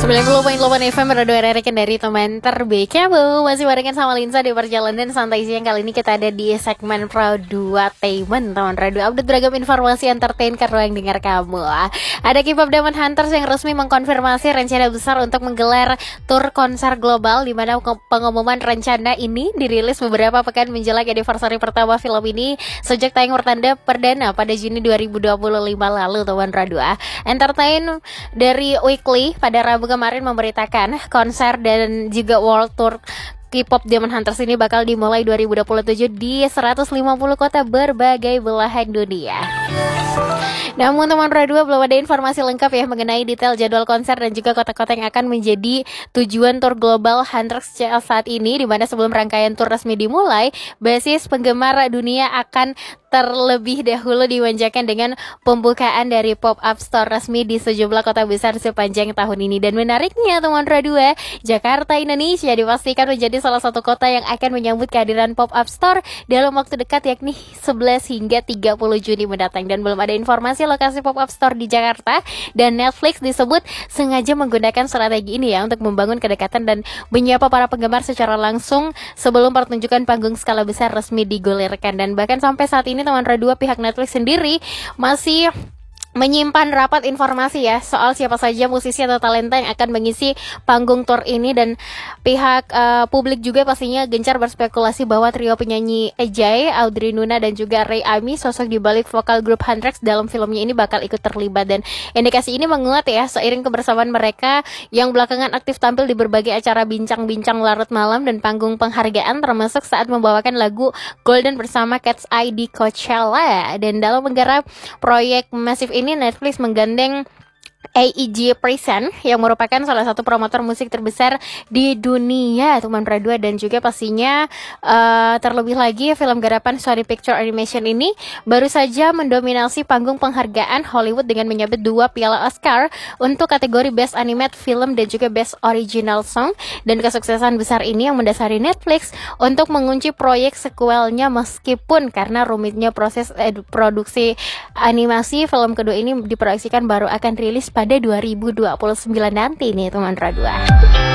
90.8 FM Radio RRI dari teman terbaik kamu. Masih barengan sama Linsa di perjalanan santai siang. Kali ini kita ada di segmen Pro 2 Tainment teman radio. Update beragam informasi entertain ke ruang dengar kamu. Ada K-pop Diamond Hunters yang resmi mengkonfirmasi rencana besar untuk menggelar tur konser global, di mana pengumuman rencana ini dirilis beberapa pekan menjelang anniversary pertama film ini sejak tayang pertanda perdana pada Juni 2025 lalu teman radio. Entertain dari Weekly pada Rabu kemarin memberitakan konser dan juga World Tour K-pop Diamond Hunters ini bakal dimulai 2027 di 150 kota berbagai belahan dunia. Namun teman radio belum ada informasi lengkap ya mengenai detail jadwal konser dan juga kota-kota yang akan menjadi tujuan tur global Hunters saat ini, di mana sebelum rangkaian tur resmi dimulai, basis penggemar dunia akan terlebih dahulu dimanjakan dengan pembukaan dari pop-up store resmi di sejumlah kota besar sepanjang tahun ini. Dan menariknya teman radio, Jakarta Indonesia dipastikan menjadi salah satu kota yang akan menyambut kehadiran pop-up store dalam waktu dekat, yakni 11 hingga 30 Juni mendatang. Dan belum ada informasi lokasi pop-up store di Jakarta, dan Netflix disebut sengaja menggunakan strategi ini ya untuk membangun kedekatan dan menyapa para penggemar secara langsung sebelum pertunjukan panggung skala besar resmi digulirkan. Dan bahkan sampai saat ini teman radio, pihak Netflix sendiri masih menyimpan rapat informasi ya soal siapa saja musisi atau talenta yang akan mengisi panggung tour ini, dan pihak publik juga pastinya gencar berspekulasi bahwa trio penyanyi Ejay, Audrey Nuna dan juga Ray Ami, sosok di balik vokal grup Huntrix dalam filmnya ini, bakal ikut terlibat. Dan indikasi ini menguat ya seiring kebersamaan mereka yang belakangan aktif tampil di berbagai acara bincang-bincang larut malam dan panggung penghargaan, termasuk saat membawakan lagu Golden bersama Cat's Eye di Coachella. Dan dalam menggarap proyek masif ini, Netflix menggandeng AEG Present yang merupakan salah satu promotor musik terbesar di dunia teman radio, dan juga pastinya terlebih lagi film garapan Sony Picture Animation ini baru saja mendominasi panggung penghargaan Hollywood dengan menyabet 2 piala Oscar untuk kategori Best Animated Film dan juga Best Original Song. Dan kesuksesan besar ini yang mendasari Netflix untuk mengunci proyek sequelnya, meskipun karena rumitnya proses produksi animasi, film kedua ini diproyeksikan baru akan rilis pada 2029 nanti nih teman radio.